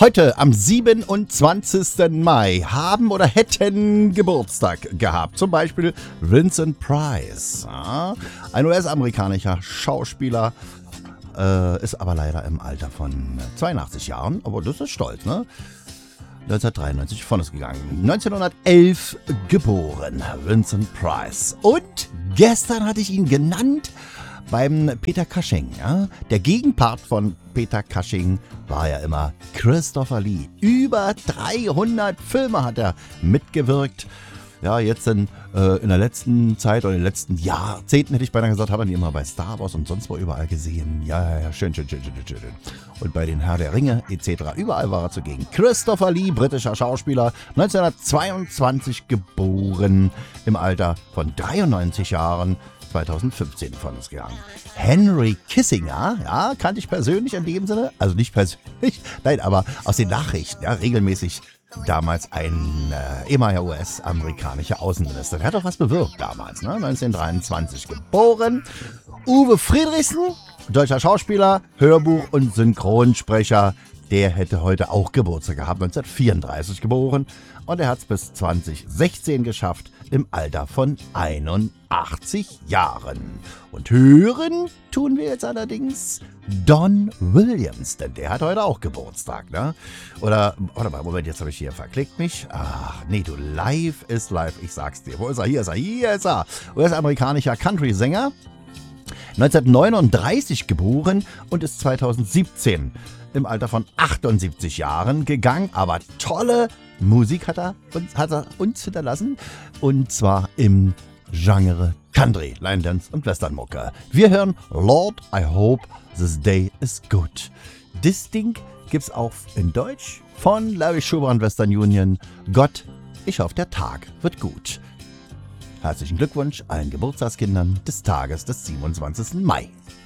Heute am 27. Mai haben oder hätten Geburtstag gehabt. Zum Beispiel Vincent Price, ja, ein US-amerikanischer Schauspieler, ist aber leider im Alter von 82 Jahren. Aber das ist stolz, ne? 1993 von uns gegangen. 1911 geboren, Vincent Price. Und gestern hatte ich ihn genannt beim Peter Cushing. Ja? Der Gegenpart von Peter Cushing war ja immer Christopher Lee. Über 300 Filme hat er mitgewirkt. Ja, jetzt in der letzten Zeit oder in den letzten Jahrzehnten, hätte ich beinahe gesagt, hat man ihn immer bei Star Wars und sonst wo überall gesehen. Ja, schön. Und bei den Herr der Ringe etc. Überall war er zugegen. Christopher Lee, britischer Schauspieler, 1922 geboren, im Alter von 93 Jahren, 2015 von uns gegangen. Henry Kissinger, ja, kannte ich persönlich in dem Sinne, also nicht persönlich, nein, aber aus den Nachrichten, ja, regelmäßig. Damals ein ehemaliger US-amerikanischer Außenminister. Der hat doch was bewirkt damals, ne? 1923 geboren. Uwe Friedrichsen, deutscher Schauspieler, Hörbuch- und Synchronsprecher. Der hätte heute auch Geburtstag gehabt, 1934 geboren. Und er hat es bis 2016 geschafft, im Alter von 81 Jahren. Und hören tun wir jetzt allerdings Don Williams, denn der hat heute auch Geburtstag, ne? Oder, warte mal, Moment, jetzt habe ich hier verklickt mich. Ach, nee, du, live ist live, ich sag's dir. Wo ist er? Hier ist er. US-amerikanischer Country-Sänger, 1939 geboren und ist 2017 im Alter von 78 Jahren gegangen, aber tolle Musik hat er uns hinterlassen, und zwar im Genre Country, Line Dance und Westernmucke. Wir hören Lord, I Hope This Day Is Good. Das Ding gibt's auch in Deutsch von Larry Schubert und Western Union. Gott, ich hoffe, der Tag wird gut. Herzlichen Glückwunsch allen Geburtstagskindern des Tages des 27. Mai.